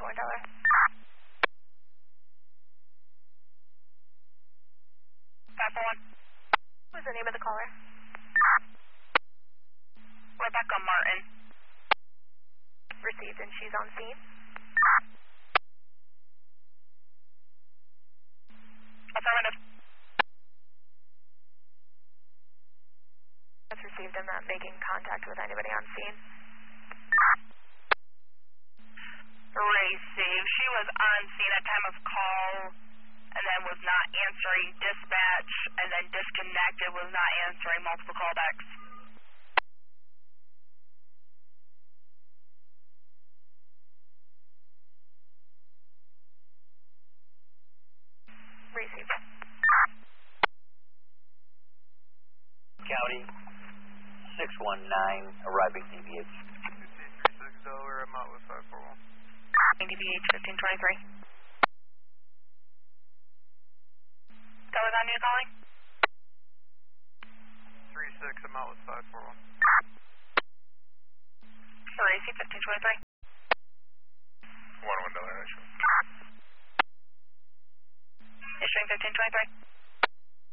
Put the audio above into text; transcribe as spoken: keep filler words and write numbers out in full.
one Delaware. five four one. What's the name of the caller? Rebecca Martin. Received, and she's on scene. Affirmative. That's received. I'm not making contact with anybody on scene. Received. She was on scene at time of call and then was not answering dispatch and then disconnected, was not answering multiple callbacks. Received. County six one nine, arriving D V H. fifteen thirty-six Delaware, I'm out with five four one. D V H fifteen twenty-three. Telecom you calling? three six, I'm out with five four one. Received fifteen twenty-three. one one Delaware, Issuing fifteen twenty-three.